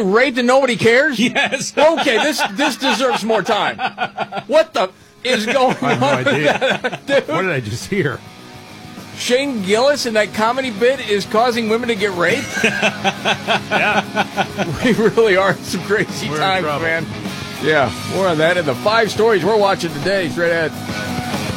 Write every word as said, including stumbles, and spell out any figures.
getting raped and nobody cares? Yes. Okay, this this deserves more time. What the is going I have no on? idea. That, dude? What did I just hear? Shane Gillis in that comedy bit is causing women to get raped? Yeah. We really are in some crazy We're in times, trouble. man. Yeah, more on that and the five stories we're watching today. Straight ahead.